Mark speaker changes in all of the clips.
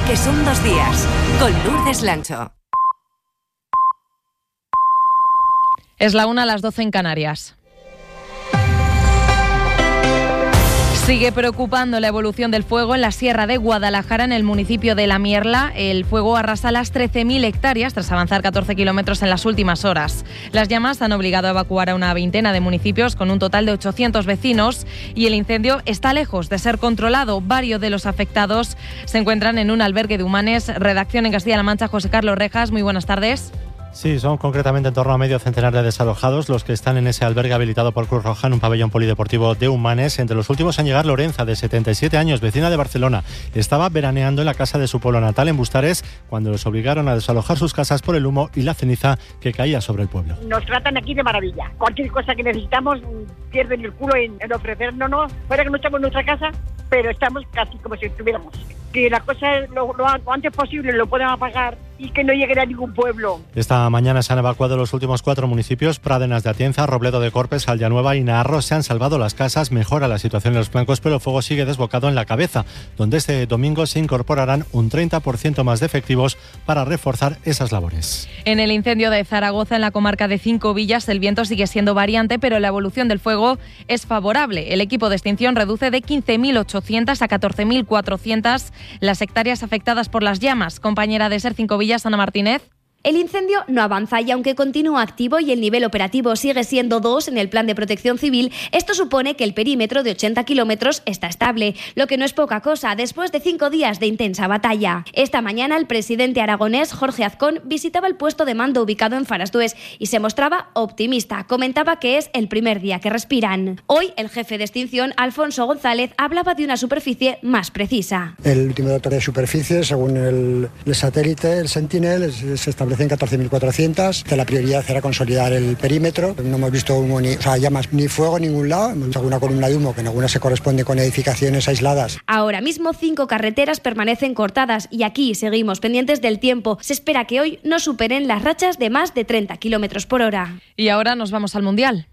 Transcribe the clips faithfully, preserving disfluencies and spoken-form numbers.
Speaker 1: que son dos días, con Lourdes Lancho.
Speaker 2: Es la una, a las doce en Canarias. Sigue preocupando la evolución del fuego en la Sierra de Guadalajara, en el municipio de La Mierla. El fuego arrasa las trece mil hectáreas tras avanzar catorce kilómetros en las últimas horas. Las llamas han obligado a evacuar a una veintena de municipios con un total de ochocientos vecinos y el incendio está lejos de ser controlado. Varios de los afectados se encuentran en un albergue de Humanes. Redacción en Castilla-La Mancha, José Carlos Rejas. Muy buenas tardes.
Speaker 3: Sí, son concretamente en torno a medio centenar de desalojados los que están en ese albergue habilitado por Cruz Roja en un pabellón polideportivo de Humanes. Entre los últimos en llegar, Lorenza, de setenta y siete años, vecina de Barcelona. Estaba veraneando en la casa de su pueblo natal, en Bustares, cuando les obligaron a desalojar sus casas por el humo y la ceniza que caía sobre el pueblo.
Speaker 4: Nos tratan aquí de maravilla. Cualquier cosa que necesitamos pierden el culo en, en ofrecernos, fuera que no estamos en nuestra casa, pero estamos casi como si estuviéramos. Que la cosa lo, lo, lo antes posible lo puedan apagar y que no lleguen a ningún pueblo.
Speaker 3: Esta mañana se han evacuado los últimos cuatro municipios: Pradenas de Atienza, Robledo de Corpes, Aldeanueva y Naharro. Se han salvado las casas, mejora la situación en los flancos, pero el fuego sigue desbocado en la cabeza, donde este domingo se incorporarán un treinta por ciento más de efectivos para reforzar esas labores.
Speaker 2: En el incendio de Zaragoza, en la comarca de Cinco Villas, el viento sigue siendo variante, pero la evolución del fuego es favorable. El equipo de extinción reduce de quince mil ochocientas a catorce mil cuatrocientas las hectáreas afectadas por las llamas. Compañera de Ser Cinco Villas, Ana Martínez.
Speaker 5: El incendio no avanza y aunque continúa activo y el nivel operativo sigue siendo dos en el plan de protección civil, esto supone que el perímetro de ochenta kilómetros está estable, lo que no es poca cosa después de cinco días de intensa batalla. Esta mañana el presidente aragonés, Jorge Azcón, visitaba el puesto de mando ubicado en Farasdués y se mostraba optimista. Comentaba que es el primer día que respiran. Hoy el jefe de extinción, Alfonso González, hablaba de una superficie más precisa.
Speaker 6: El último dato de superficie, según el, el satélite, el Sentinel, se establece en catorce mil cuatrocientas. La prioridad era consolidar el perímetro. No hemos visto humo ni, o sea, llamas ni fuego en ningún lado. Hemos visto alguna columna de humo que en algunas se corresponde con edificaciones aisladas.
Speaker 5: Ahora mismo cinco carreteras permanecen cortadas y aquí seguimos pendientes del tiempo. Se espera que hoy no superen las rachas de más de treinta kilómetros por hora.
Speaker 2: Y ahora nos vamos al Mundial.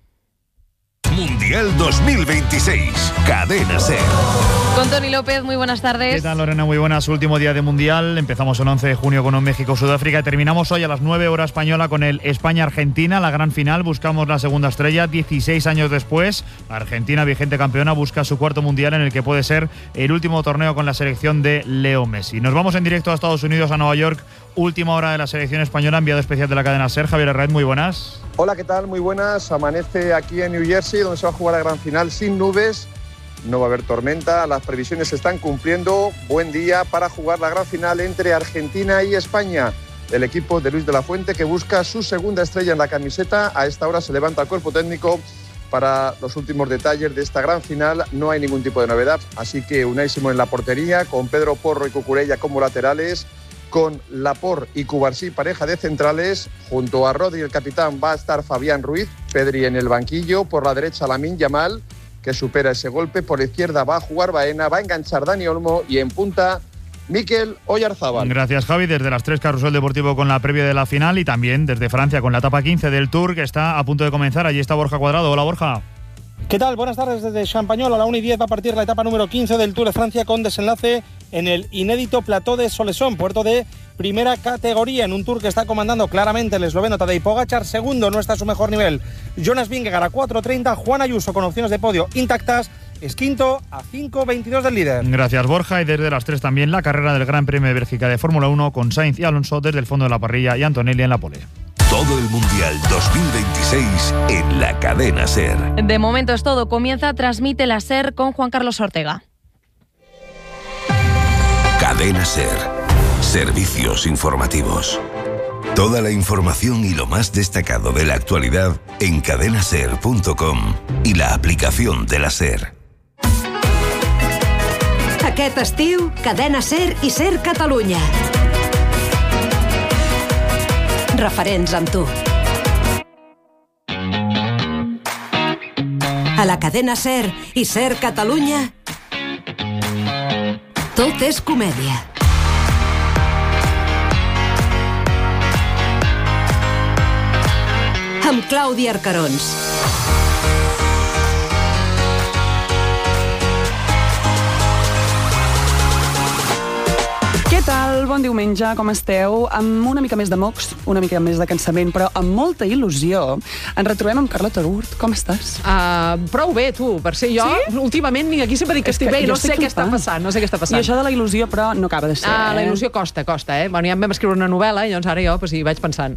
Speaker 7: Mundial dos mil veintiséis, Cadena Ser.
Speaker 2: Con Toni López, muy buenas tardes.
Speaker 8: ¿Qué tal, Lorena? Muy buenas. Último día de Mundial. Empezamos el once de junio con un México-Sudáfrica y terminamos hoy a las nueve hora española con el España-Argentina, la gran final. Buscamos la segunda estrella dieciséis años después. Argentina, vigente campeona, busca su cuarto Mundial en el que puede ser el último torneo con la selección de Leo Messi. Nos vamos en directo a Estados Unidos, a Nueva York. Última hora de la selección española, enviado especial de la cadena SER, Javier Herraiz, muy buenas.
Speaker 9: Hola, ¿qué tal? Muy buenas. Amanece aquí en New Jersey, donde se va a jugar la gran final sin nubes. No va a haber tormenta, las previsiones se están cumpliendo. Buen día para jugar la gran final entre Argentina y España. El equipo de Luis de la Fuente, que busca su segunda estrella en la camiseta. A esta hora se levanta el cuerpo técnico para los últimos detalles de esta gran final. No hay ningún tipo de novedad, así que Unai Simón en la portería, con Pedro Porro y Cucurella como laterales, con Laporte y Cubarsí pareja de centrales. Junto a Rodri, el capitán, va a estar Fabián Ruiz. Pedri en el banquillo. Por la derecha, Lamine Yamal, que supera ese golpe. Por la izquierda va a jugar Baena, va a enganchar Dani Olmo y en punta Mikel Oyarzábal.
Speaker 8: Gracias, Javi. Desde las tres, Carrusel Deportivo con la previa de la final y también desde Francia con la etapa quince del Tour, que está a punto de comenzar. Allí está Borja Cuadrado. Hola, Borja.
Speaker 10: ¿Qué tal? Buenas tardes desde Champagnol. A la una y diez va a partir la etapa número quince del Tour de Francia con desenlace en el inédito Plateau de Soleson, puerto de primera categoría, en un Tour que está comandando claramente el esloveno Tadej Pogačar. Segundo, no está a su mejor nivel Jonas Vingegaard a cuatro treinta. Juan Ayuso, con opciones de podio intactas, es quinto a cinco veintidós del líder.
Speaker 8: Gracias, Borja. Y desde las tres también la carrera del Gran Premio de Bélgica de Fórmula uno con Sainz y Alonso desde el fondo de la parrilla y Antonelli en la pole.
Speaker 7: Todo el Mundial dos mil veintiséis en la cadena SER.
Speaker 2: De momento es todo. Comienza Transmite la SER con Juan Carlos Ortega.
Speaker 7: Cadena SER. Servicios informativos. Toda la información y lo más destacado de la actualidad en cadena ser punto com y la aplicación de la SER.
Speaker 11: Aquest estiu, Cadena SER i SER Catalunya. Referents amb tu. A la cadena SER i SER Catalunya, tot és comèdia. Amb Clàudia Arcarons.
Speaker 12: ¿Qué tal? tal? Bon diumenge, com esteu? Amb una mica més de mocs, una mica més de cansament, però amb molta il·lusió. Ens retrobem amb Carlota Gurt. Com estàs?
Speaker 13: Uh, prou bé, tu. Per ser jo, sí? últimament aquí sempre dic que estic bé i no sé què està passant. No sé què està passant.
Speaker 12: I això de la il·lusió, però, no acaba de ser.
Speaker 13: Ah,
Speaker 12: eh?
Speaker 13: la il·lusió costa, costa, eh? Bueno, ja em vam escriure una novel·la i llavors ara jo pues, hi vaig pensant.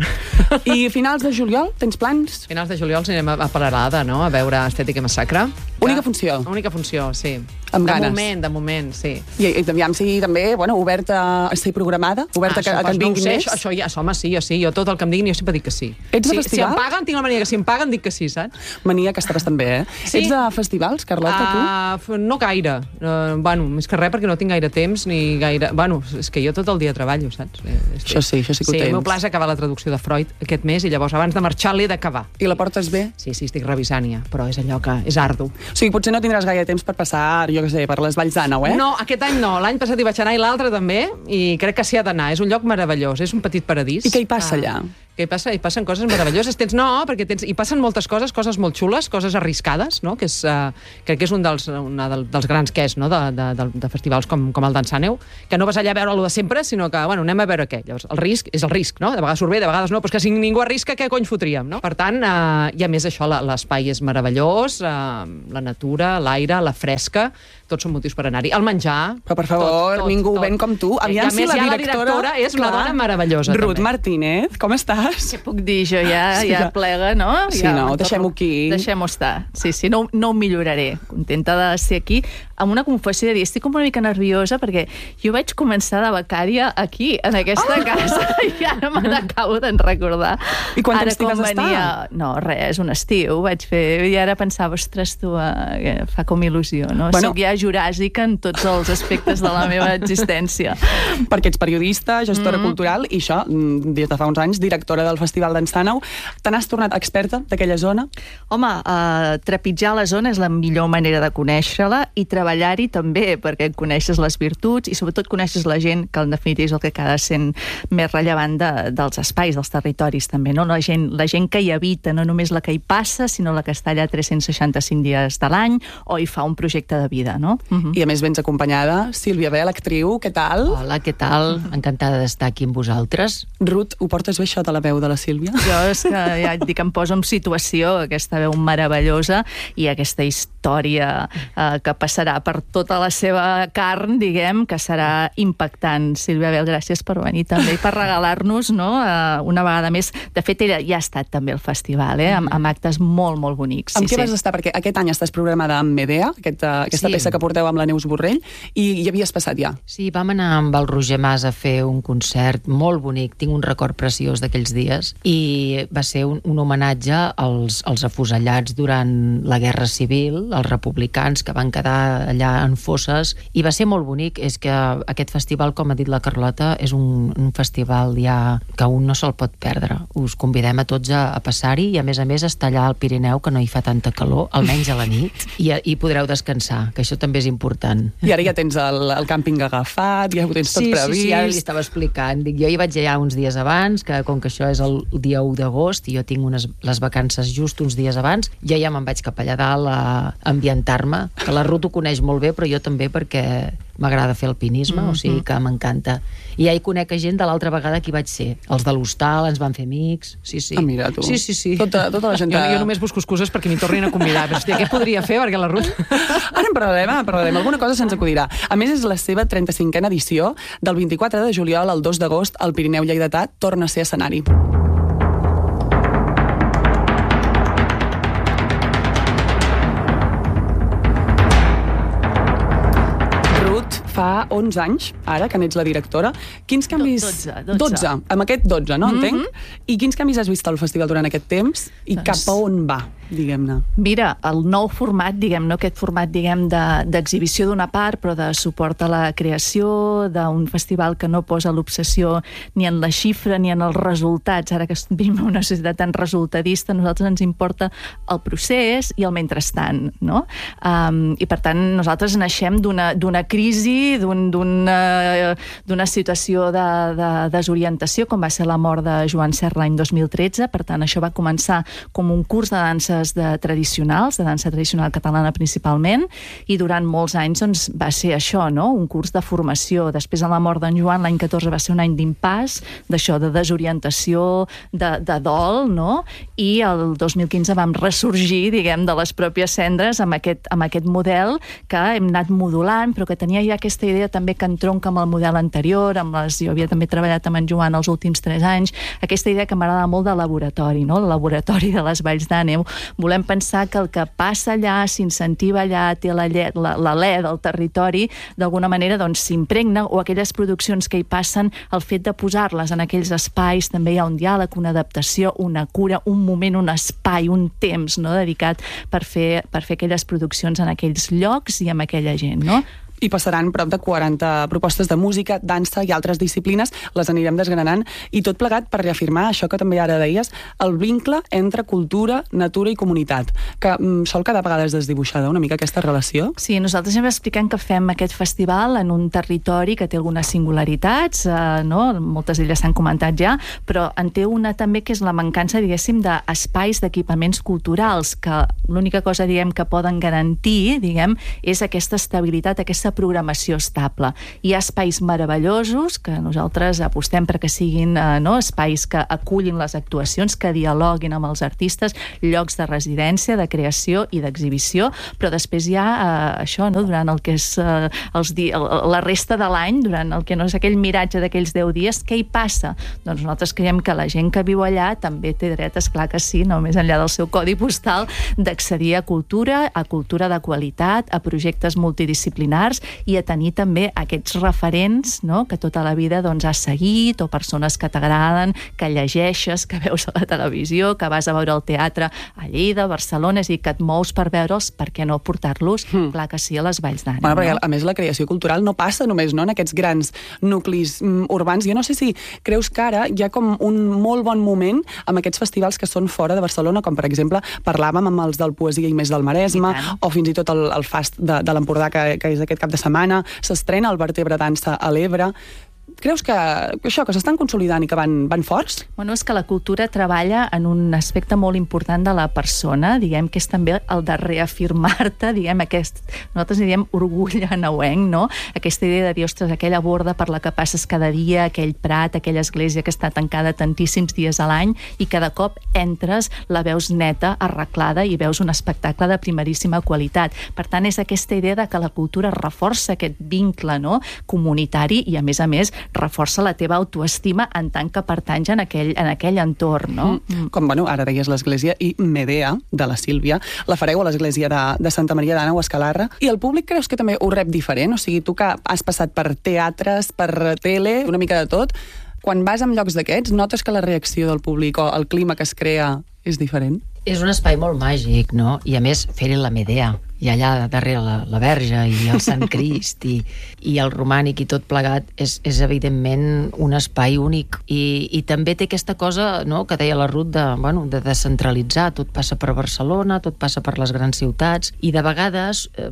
Speaker 12: I finals de juliol, tens plans?
Speaker 13: Finals de juliol anirem a, a Paralada, no? A veure Estètica i Massacre.
Speaker 12: Única funció?
Speaker 13: Única funció, sí.
Speaker 12: Amb
Speaker 13: de
Speaker 12: ganes.
Speaker 13: moment, de moment, sí.
Speaker 12: I, i aviam si també, bueno, oberta a ser programada, oberta ah, que, que en vinguin
Speaker 13: no sé,
Speaker 12: més.
Speaker 13: Això, això ja, home, sí, jo sí, jo tot el que em diguin jo sempre dic que sí.
Speaker 12: Ets de
Speaker 13: sí,
Speaker 12: festivals?
Speaker 13: Si em paguen, tinc la mania que si em paguen dic que sí, saps?
Speaker 12: Mania que estaves també, eh?
Speaker 13: Sí?
Speaker 12: Ets de festivals, Carlota,
Speaker 13: tu? Uh, no gaire. Uh, bueno, més que res perquè no tinc gaire temps ni gaire... Bueno, és que jo tot el dia treballo, saps? Estic...
Speaker 12: Això sí, això sí que ho
Speaker 13: sí,
Speaker 12: tens.
Speaker 13: El meu pla és acabar la traducció de Freud aquest mes i llavors abans de marxar l'he d'acabar.
Speaker 12: I la portes bé?
Speaker 13: Sí, sí, estic revisant ja, però és allò que és ardu.
Speaker 12: O sigui, potser no tindràs gaire temps per passar, jo què sé, per les Valls d'Àneu, eh?
Speaker 13: No, aquest any no. L'any passat hi vaig anar i l'altre també, i crec que s'hi ha d'anar. És un lloc meravellós, és un petit paradís.
Speaker 12: I què hi passa allà?
Speaker 13: Què hi passa? Hi passen coses meravelloses. Tens, no, perquè tens, hi passen moltes coses, coses molt xules, coses arriscades, no? Que és, uh, crec que és un dels, una del, dels grans que és, no? de, de, de, de festivals com, com el d'Ensàneu, que no vas allà a veure allò de sempre, sinó que, bueno, anem a veure què. Llavors, el risc és el risc, no? De vegades surt bé, de vegades no, però és que si ningú arrisca, què cony fotríem, no? Per tant, uh, i a més això, l'espai és meravellós, uh, la natura, l'aire, la fresca, tots són motius per anar-hi. El menjar...
Speaker 12: Però, per favor,
Speaker 13: tot, tot,
Speaker 12: ningú
Speaker 13: tot.
Speaker 12: ven com tu. Aviam si la directora...
Speaker 13: la directora és una dona meravellosa.
Speaker 12: Ruth
Speaker 13: també.
Speaker 12: Martínez, com estàs?
Speaker 14: Què puc dir jo? Ja,
Speaker 12: Sí,
Speaker 14: ja
Speaker 12: que-
Speaker 14: plega, no?
Speaker 12: Sí,
Speaker 14: ja
Speaker 12: no, deixem-ho aquí.
Speaker 14: Deixem-ho estar. Sí, sí, no, no ho milloraré. Contenta de ser aquí. Amb una confessió de dir, estic una mica nerviosa perquè jo vaig començar de becària aquí, en aquesta casa, i ara me n'acabo d'en recordar.
Speaker 12: I quant
Speaker 14: Ara
Speaker 12: temps t'hi vas
Speaker 14: com
Speaker 12: estar?
Speaker 14: venia- No, res, un estiu vaig fer, i ara pensava, ostres, tu, eh, fa com il·lusió, no?
Speaker 12: Bueno.
Speaker 14: Soc ja juràsica en tots els aspectes de la meva existència.
Speaker 12: Perquè ets periodista, gestora
Speaker 14: Mhm.
Speaker 12: cultural, i això, mm, des de fa uns anys, directora del Festival d'Ensàneu. Te n'has tornat experta d'aquella zona?
Speaker 14: Home, uh, trepitjar la zona és la millor manera de conèixer-la i treballar-hi també, perquè coneixes les virtuts i sobretot coneixes la gent, que en definitiva és el que cada sent més rellevant de, dels espais, dels territoris també, no? La gent, la gent que hi habita, no només la que hi passa, sinó la que està allà tres-cents seixanta-cinc dies de l'any o hi fa un projecte de vida, no? Uh-huh.
Speaker 12: I a més vens acompanyada, Sílvia Bel, actriu, què tal?
Speaker 15: Hola, què tal? Encantada d'estar aquí amb vosaltres.
Speaker 12: Ruth, ho portes bé això de la veu de la Sílvia?
Speaker 14: Jo és que ja et dic, em poso en situació, aquesta veu meravellosa i aquesta història eh, que passarà per tota la seva carn, diguem, que serà impactant. Sílvia Bel, gràcies per venir també i per regalar-nos, no?, eh, una vegada més. De fet, ella ja ha estat també al festival, eh, amb, amb actes molt, molt bonics.
Speaker 12: Amb
Speaker 14: Sí,
Speaker 12: què
Speaker 14: sí.
Speaker 12: vas estar? Perquè aquest any estàs programada amb Medea, aquesta, aquesta
Speaker 15: Sí.
Speaker 12: peça que porteu amb la Neus Borrell, i hi havies passat ja.
Speaker 15: Sí, vam anar amb el Roger Mas a fer un concert molt bonic, tinc un record preciós d'aquells dies, i va ser un, un homenatge als, als afusellats durant la Guerra Civil, els republicans que van quedar allà en fosses, i va ser molt bonic. És que aquest festival, com ha dit la Carlota, és un, un festival ja que un no se'l pot perdre. Us convidem a tots a, a passar-hi, i a més a més estar allà al Pirineu, que no hi fa tanta calor, almenys a la nit, i, i podreu descansar, que això també és important.
Speaker 12: I ara ja tens el, el càmping agafat, ja ho tens tot
Speaker 15: sí,
Speaker 12: previst.
Speaker 15: Sí, sí, ara li estava explicant. Dic, jo hi vaig allà uns dies abans, que com que això és el dia u d'agost i jo tinc unes, les vacances just uns dies abans, jo ja me'n vaig cap allà dalt a ambientar-me, que la Ruth ho coneix molt bé, però jo també, perquè m'agrada fer alpinisme, mm-hmm. o sigui que m'encanta. I ja hi conec gent de l'altra vegada que hi vaig ser. Els de l'hostal ens van fer amics. Sí, sí.
Speaker 12: Ah, mira, tu.
Speaker 15: Sí, sí, sí.
Speaker 12: Tota, tota la gent...
Speaker 13: Jo, jo només busco excuses perquè m'hi tornin a convidar. Però, hòstia, què podria fer? Perquè la Ruth...
Speaker 12: Ara en parlarem, ara en parlarem. Alguna cosa se'ns acudirà. A més, és la seva trenta-cinquena edició. Del vint-i-quatre de juliol al dos d'agost, el Pirineu lleidatà torna a ser escenari. Fa onze anys, ara, que n'ets la directora. Quins canvis...
Speaker 14: dotze, dotze.
Speaker 12: dotze. Amb aquest dotze, no? Entenc?
Speaker 14: Mhm.
Speaker 12: I quins canvis has vist al festival durant aquest temps? I
Speaker 14: Doncs-
Speaker 12: cap a on va, diguem-ne?
Speaker 14: Mira, el nou format, diguem, no aquest format, diguem, de- d'exhibició d'una part, però de suport a la creació, d'un festival que no posa l'obsessió ni en la xifra ni en els resultats. Ara que vivim en una societat tan resultadista, a nosaltres ens importa el procés i el mentrestant, no? Um, I per tant, nosaltres naixem d'una d'una crisi canvi, d'una un, un, situació de, de desorientació, com va ser la mort de Joan Serra l'any dos mil tretze. Per tant, això va començar com un curs de danses de tradicionals, de dansa tradicional catalana principalment, i durant molts anys doncs, va ser això, no? Un curs de formació. Després, a la mort d'en Joan, l'any catorze va ser un any d'impàs, d'això, de desorientació, de, de dol, no? I el dos mil quinze vam ressorgir, diguem, de les pròpies cendres amb aquest, amb aquest model que hem anat modulant, però que tenia ja aquesta idea també que entronca amb el model anterior, amb les, jo havia també treballat amb en Joan els últims tres anys, aquesta idea que m'agrada molt de laboratori, no? El laboratori de les Valls d'Àneu. Volem pensar que el que passa allà, s'incentiva allà, té l'alè la, la del territori, d'alguna manera doncs s'impregna, o aquelles produccions que hi passen, el fet de posar-les en aquells espais, també hi ha un diàleg, una adaptació, una cura, un moment, un espai, un temps, no?, dedicat per fer, per fer aquelles produccions en aquells llocs i amb aquella gent, no?
Speaker 12: I passaran prop de quaranta propostes de música, dansa i altres disciplines, les anirem desgranant, i tot plegat per reafirmar això que també ara deies, el vincle entre cultura, natura i comunitat, que mm, sol quedar a vegades desdibuixada una mica aquesta relació.
Speaker 14: Sí, nosaltres hem explicat que fem aquest festival en un territori que té algunes singularitats, eh, no? Moltes d'elles s'han comentat ja, però en té una també que és la mancança, diguéssim, d'espais, d'equipaments culturals, que l'única cosa, diguem, que poden garantir, diguem, és aquesta estabilitat, aquesta programació estable. Hi ha espais meravellosos que nosaltres apostem perquè siguin eh, no, espais que acullin les actuacions, que dialoguin amb els artistes, llocs de residència, de creació i d'exhibició, però després hi ha eh, això, no, durant el que és eh, els di la resta de l'any, durant el que no és aquell miratge d'aquells deu dies, què hi passa? Doncs nosaltres creiem que la gent que viu allà també té dret, esclar que sí, no més enllà del seu codi postal, d'accedir a cultura, a cultura de qualitat, a projectes multidisciplinars, i a tenir també aquests referents, no?, que tota la vida doncs, has seguit, o persones que t'agraden, que llegeixes, que veus a la televisió, que vas a veure el teatre a Lleida, a Barcelona, és a dir, que et mous per veure'ls, per què no portar-los, mm. clar que sí, a les Valls d'Àneu.
Speaker 12: Bueno, perquè, no? A més, la creació cultural no passa només, no?, en aquests grans nuclis mm, urbans. Jo no sé si creus que ara hi ha com un molt bon moment amb aquests festivals que són fora de Barcelona, com per exemple parlàvem amb els del Poesia i Més del Maresme, o fins i tot el, el Fast de, de l'Empordà, que, que és aquest cap de setmana, s'estrena el Vertebre Dansa a l'Ebre. Creus que això, que s'estan consolidant i que van, van forts?
Speaker 14: Bueno, és que la cultura treballa en un aspecte molt important de la persona, diguem que és també el de reafirmar-te, diguem, aquest, nosaltres diem orgull aneuenc, no? Aquesta idea de dir, ostres, aquella borda per la que passes cada dia, aquell prat, aquella església que està tancada tantíssims dies a l'any, i cada cop entres, la veus neta, arreglada, i veus un espectacle de primeríssima qualitat. Per tant, és aquesta idea de que la cultura reforça aquest vincle, no?, comunitari, i a més a més reforça la teva autoestima en tant que pertanys en aquell, en aquell entorn, no?
Speaker 12: Mm. Com, bueno, ara deies l'església i Medea, de la Sílvia, la fareu a l'església de, de Santa Maria d'Àneu, a Escalarra, i el públic creus que també ho rep diferent? O sigui, tu que has passat per teatres, per tele, una mica de tot, quan vas en llocs d'aquests, notes que la reacció del públic o el clima que es crea és diferent?
Speaker 15: És un espai molt màgic, no? I a més, fer-hi la Medea, i allà darrere la, la Verge i el Sant Crist i, i el romànic i tot plegat és, és evidentment un espai únic, i, i també té aquesta cosa, no?, que deia la Ruth, de, bueno, de descentralitzar. Tot passa per Barcelona, tot passa per les grans ciutats, i de vegades eh,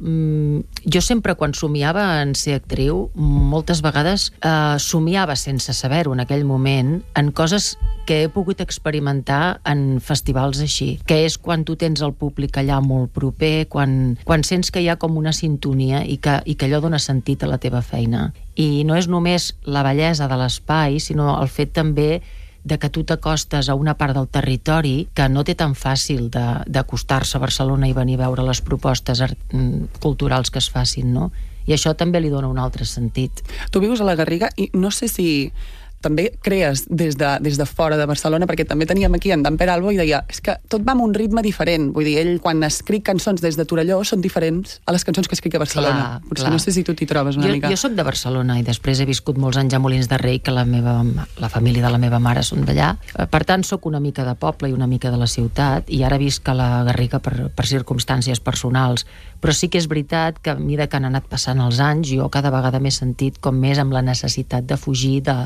Speaker 15: jo sempre quan somiava en ser actriu, moltes vegades eh, somiava sense saber-ho en aquell moment en coses que he pogut experimentar en festivals així, que és quan tu tens el públic allà molt proper, quan, quan sents que hi ha com una sintonia i que, i que allò dona sentit a la teva feina. I no és només la bellesa de l'espai, sinó el fet també de que tu t'acostes a una part del territori que no té tan fàcil d'acostar-se a Barcelona i venir a veure les propostes art, culturals que es facin, no? I això també li dona un altre sentit.
Speaker 12: Tu vius a la Garriga i no sé si també crees des de, des de fora de Barcelona, perquè també teníem aquí en Dan Peralbo i deia, és que tot va amb un ritme diferent. Vull dir, ell quan escric cançons des de Torelló són diferents a les cançons que escric a Barcelona. Clar, Potser clar. No sé si tu t'hi trobes una
Speaker 15: jo,
Speaker 12: mica.
Speaker 15: Jo soc de Barcelona i després he viscut molts anys a Molins de Rei, que la, meva, la família de la meva mare són d'allà. Per tant, soc una mica de poble i una mica de la ciutat, i ara visc a la Garriga per, per circumstàncies personals. Però sí que és veritat que a mesura que han anat passant els anys, jo cada vegada m'he sentit com més amb la necessitat de fugir de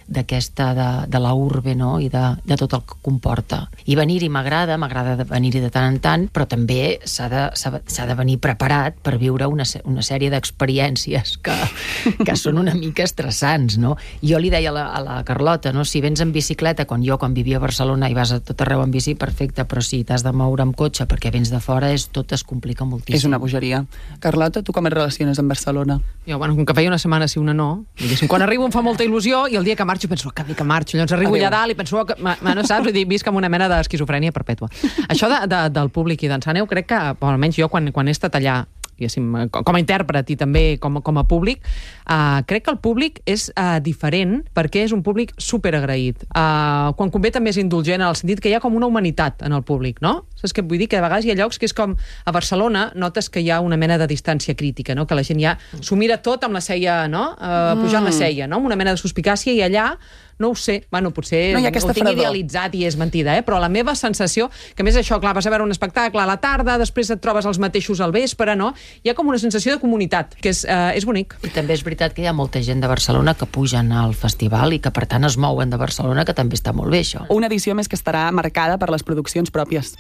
Speaker 15: d'aquesta, de, de la urbe, no? I de, de tot el que comporta. I venir-hi m'agrada, m'agrada venir-hi de tant en tant, però també s'ha de, s'ha de venir preparat per viure una, una sèrie d'experiències que, que són una mica estressants, no? Jo li deia a la, a la Carlota, no? Si vens en bicicleta, quan jo, quan vivia a Barcelona i vas a tot arreu en bici, perfecte, però si t'has de moure amb cotxe perquè vens de fora, és, tot es complica moltíssim.
Speaker 12: És una bogeria. Carlota, tu com et relaciones amb Barcelona?
Speaker 13: Jo, bueno, com que feia una setmana sí, una no, diguéssim, quan arribo em fa molta il·lusió i el dia que marxo penso que bé que marxo, llavors arribo allà dalt i penso que, no saps, vull dir, visc amb una mena d'esquizofrènia perpètua. Això de, de, del públic i d'en Sàneu, crec que, almenys jo, quan, quan he estat allà, com a intèrpret i també com, com a públic, uh, crec que el públic és uh, diferent perquè és un públic superagraït. Uh, quan convé també és indulgent en el sentit que hi ha com una humanitat en el públic, no? Saps què vull dir? Que a vegades hi ha llocs que és com a Barcelona notes que hi ha una mena de distància crítica, no? Que la gent ja s'ho mira tot amb la ceia, no? Uh, pujant la ceia, no? Amb una mena de suspicàcia, i allà no ho sé, bueno, potser no, ho tinc fredor. Idealitzat i és mentida, eh? Però la meva sensació, que més això, clar, vas a veure un espectacle a la tarda, després et trobes els mateixos al vespre, no? Hi ha com una sensació de comunitat, que és, eh, és bonic.
Speaker 15: I també és veritat que hi ha molta gent de Barcelona que pugen al festival i que per tant es mouen de Barcelona, que també està molt bé això.
Speaker 12: Una edició més que estarà marcada per les produccions pròpies.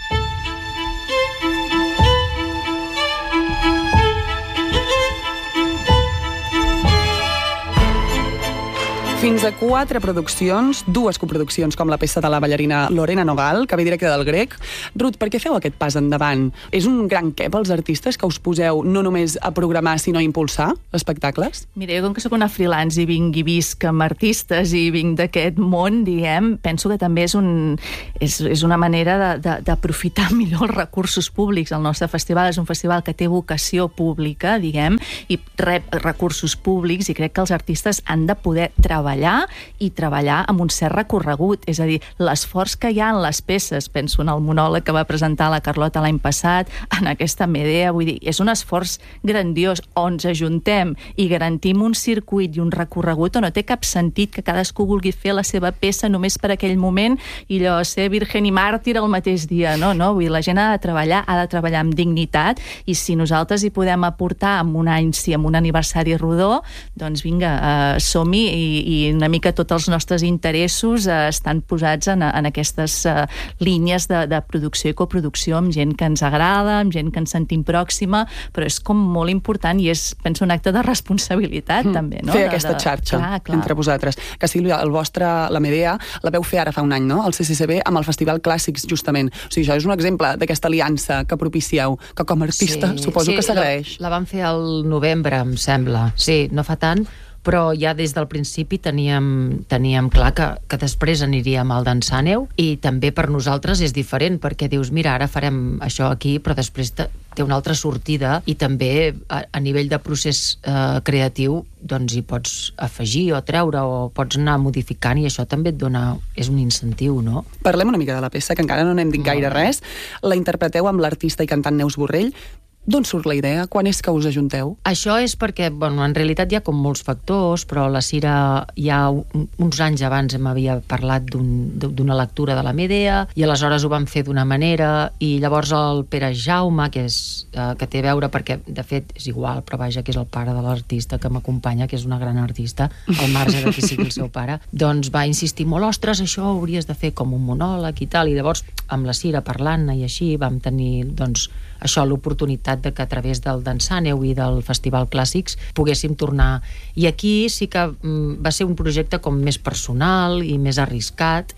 Speaker 12: Fins a quatre produccions, dues coproduccions com la peça de la ballarina Lorena Nogal, que ve directe del grec. Ruth, per què feu aquest pas endavant? És un gran què pels artistes que us poseu no només a programar, sinó a impulsar espectacles?
Speaker 14: Mira, jo com que sóc una freelance i vinc i visc amb artistes i vinc d'aquest món, diguem, penso que també és, un, és, és una manera d'aprofitar millor els recursos públics. El nostre festival és un festival que té vocació pública, diguem, i rep recursos públics, i crec que els artistes han de poder treballar treballar i treballar amb un cert recorregut, és a dir, l'esforç que hi ha en les peces, penso en el monòleg que va presentar la Carlota l'any passat, en aquesta Medea, vull dir, és un esforç grandiós on ens ajuntem i garantim un circuit i un recorregut on no té cap sentit que cadascú vulgui fer la seva peça només per aquell moment i allò, ser virgen i màrtir el mateix dia, no, no, vull dir, la gent ha de treballar, ha de treballar amb dignitat, i si nosaltres hi podem aportar en un any, si en un aniversari rodó, doncs vinga, eh, som-hi, i, i una mica tots els nostres interessos eh, estan posats en, en aquestes eh, línies de, de producció i coproducció amb gent que ens agrada, amb gent que ens sentim pròxima, però és com molt important i és, penso, un acte de responsabilitat mm. també, no?
Speaker 12: Fer aquesta de, de... xarxa clar, clar. entre vosaltres. Que Sílvia, el vostre, la Medea, la veu fer ara fa un any, no? El C C C B amb el Festival Clàssics, justament. O sigui, això és un exemple d'aquesta aliança que propicieu, que com a artista sí, suposo sí, que s'agraeix.
Speaker 15: La, la vam fer al novembre, em sembla. Sí, no fa tant, però ja des del principi teníem, teníem clar que, que després aniríem al d'en Sàneu, i també per nosaltres és diferent, perquè dius, mira, ara farem això aquí, però després te, té una altra sortida, i també a, a nivell de procés eh, creatiu doncs hi pots afegir o treure o pots anar modificant, i això també et dona, és un incentiu, no?
Speaker 12: Parlem una mica de la peça, que encara no n'hem dit gaire res. La interpreteu amb l'artista i cantant Neus Borrell. D'on surt la idea? Quan és que us ajunteu?
Speaker 15: Això és perquè, bueno, en realitat hi ha com molts factors, però la Cira ja uns anys abans m'havia parlat d'una un, lectura de la Medea, i aleshores ho vam fer d'una manera, i llavors el Pere Jaume, que, és, eh, que té a veure, perquè de fet és igual, però vaja, que és el pare de l'artista que m'acompanya, que és una gran artista, al marge de que sigui el seu pare, doncs va insistir molt, ostres, això ho hauries de fer com un monòleg i tal, i llavors amb la Cira parlant-ne i així vam tenir, doncs, això, l'oportunitat de que a través del d'en Sàneu i del Festival Clàssics poguéssim tornar. I aquí sí que mm, va ser un projecte com més personal i més arriscat.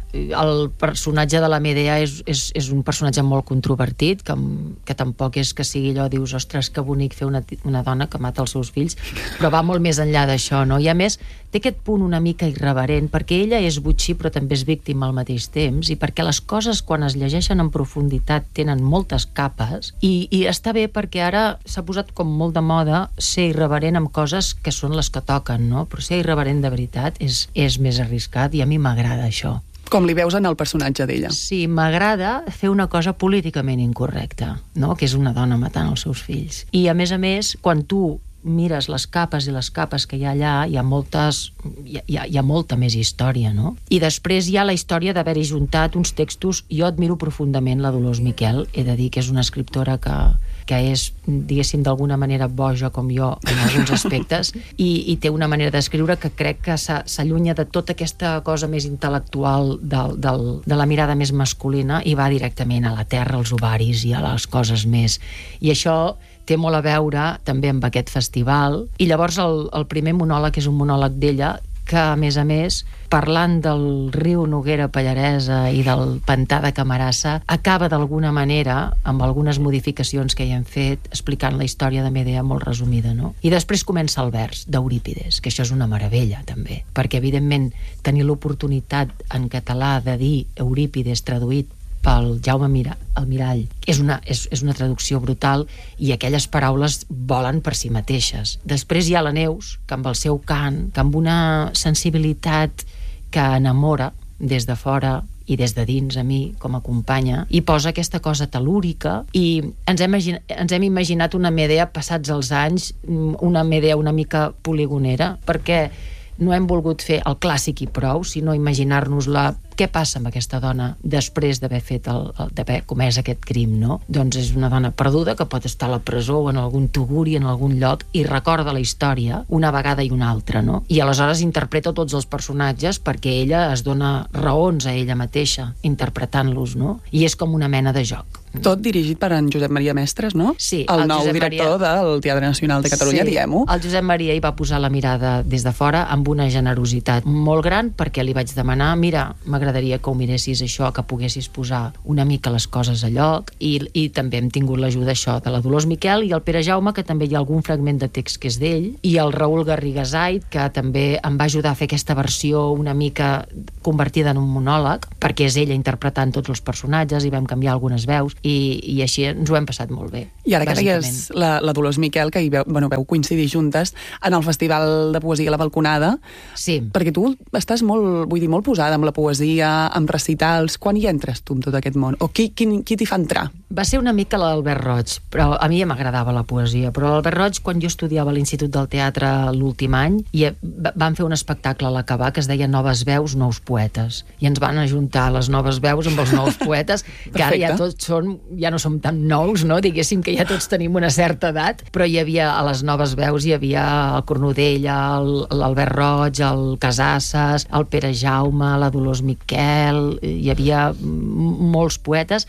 Speaker 15: El personatge de la Medea és, és, és un personatge molt controvertit, que, que tampoc és que sigui allò, dius, ostres, que bonic fer una, una dona que mata els seus fills, però va molt més enllà d'això, no? I a més té aquest punt una mica irreverent, perquè ella és botxí però també és víctima al mateix temps, i perquè les coses quan es llegeixen en profunditat tenen moltes capes, i, i està bé perquè ara s'ha posat com molt de moda ser irreverent amb coses que són les que toquen, no? Però ser irreverent de veritat és, és més arriscat, i a mi m'agrada això.
Speaker 12: Com li veus en el personatge d'ella.
Speaker 15: Sí, m'agrada fer una cosa políticament incorrecta, no? Que és una dona matant els seus fills. I a més a més, quan tu mires les capes i les capes que hi ha allà, hi ha moltes, hi ha, hi ha molta més història, no? I després hi ha la història d'haver-hi juntat uns textos. Jo admiro profundament la Dolors Miquel, he de dir que és una escriptora que, que és, diguéssim, d'alguna manera boja com jo en alguns aspectes, i, i té una manera d'escriure que crec que s'allunya de tota aquesta cosa més intel·lectual del, del, de la mirada més masculina i va directament a la terra, als ovaris i a les coses més. I això té molt a veure també amb aquest festival. I llavors el, el primer monòleg és un monòleg d'ella que, a més a més, parlant del riu Noguera Pallaresa i del pantà de Camarasa, acaba d'alguna manera, amb algunes modificacions que hi hem fet, explicant la història de Medea molt resumida, no? I després comença el vers d'Eurípides, que això és una meravella, també, perquè, evidentment, tenir l'oportunitat en català de dir Eurípides traduït pel Jaume Mira, Almirall, és una, és, és una traducció brutal i aquelles paraules volen per si mateixes. Després hi ha la Neus, que amb el seu cant, que amb una sensibilitat que enamora des de fora i des de dins a mi com a companya, i posa aquesta cosa telúrica, i ens hem, ens hem imaginat una Medea passats els anys, una Medea una mica poligonera, perquè no hem volgut fer el clàssic i prou, sinó imaginar-nos-la què passa amb aquesta dona després d'haver fet el, el, d'haver comès aquest crim, no? Doncs és una dona perduda que pot estar a la presó o en algun tuguri, en algun lloc, i recorda la història una vegada i una altra, no? I aleshores interpreta tots els personatges perquè ella es dona raons a ella mateixa interpretant-los, no? I és com una mena de joc.
Speaker 12: Tot dirigit per en Josep Maria Mestres, no?
Speaker 15: Sí.
Speaker 12: El,
Speaker 15: el
Speaker 12: nou
Speaker 15: Josep
Speaker 12: director
Speaker 15: Maria...
Speaker 12: del Teatre Nacional de Catalunya,
Speaker 15: sí.
Speaker 12: diguem-ho.
Speaker 15: El Josep Maria hi va posar la mirada des de fora amb una generositat molt gran, perquè li vaig demanar, mira, m'agradaria que ho miressis això, que poguessis posar una mica les coses a lloc, i, i també hem tingut l'ajuda això de la Dolors Miquel i el Pere Jaume, que també hi ha algun fragment de text que és d'ell, i el Raül Garrigasait, que també em va ajudar a fer aquesta versió una mica convertida en un monòleg, perquè és ella interpretant tots els personatges i vam canviar algunes veus, i, i així ens ho hem passat molt bé.
Speaker 12: I ara que deies la, la Dolors Miquel, que hi veu, bueno, veu coincidir juntes en el Festival de Poesia La Balconada,
Speaker 15: sí.
Speaker 12: Perquè tu estàs molt, vull dir, molt posada amb la poesia, amb recitals. Quan hi entres tu en tot aquest món? O qui, qui, qui t'hi fa entrar?
Speaker 15: Va ser una mica l'Albert Roig, però a mi ja m'agradava la poesia, però l'Albert Roig, quan jo estudiava a l'Institut del Teatre l'últim any, i van fer un espectacle a l'acabar que es deia Noves veus, nous poetes, i ens van ajuntar les noves veus amb els nous poetes, que ara ja tots són, ja no som tan nous, no? Diguéssim que ja tots tenim una certa edat, però hi havia a les noves veus, hi havia el Cornudella, l'Albert Roig, el Casasses, el Pere Jaume, la Dolors Miquel, hi havia molts poetes,